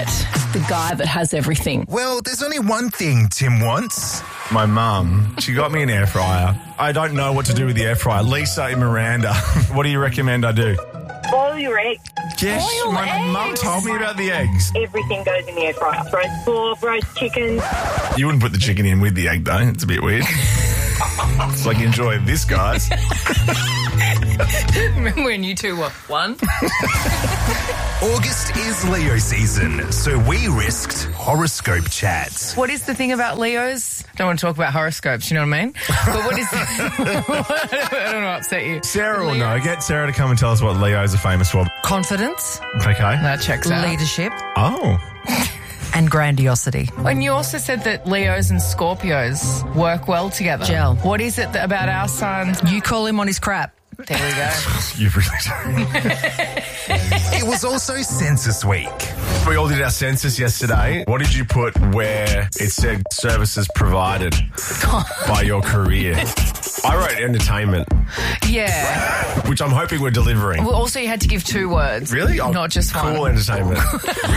get the guy that has everything? Well, there's only one thing Tim wants. My mum, she got me an air fryer. I don't know what to do with the air fryer. Lisa and Miranda, what do you recommend I do? Boil your eggs. Yes, Boil my eggs. mum told me about the eggs. Everything goes in the air fryer. Roast pork, roast chicken. You wouldn't put the chicken in with the egg, though. It's a bit weird. It's like, enjoy this, guys. Remember when you two were one? August is Leo season, so we risked horoscope chats. What is the thing about Leos? Don't want to talk about horoscopes, you know what I mean? But what is I don't want to upset you. Sarah will know. Get Sarah to come and tell us what Leos are famous for. Confidence, Okay. That checks out. leadership, Oh. and grandiosity. And you also said that Leos and Scorpios work well together. Gel. What is it about our signs? You call him on his crap. There we go. You really don't. It was also Census Week. We all did our census yesterday. What did you put where it said services provided by your career? I wrote entertainment, Yeah. which I'm hoping we're delivering. Well, also, you had to give 2 words. Really? Not just one. Cool entertainment.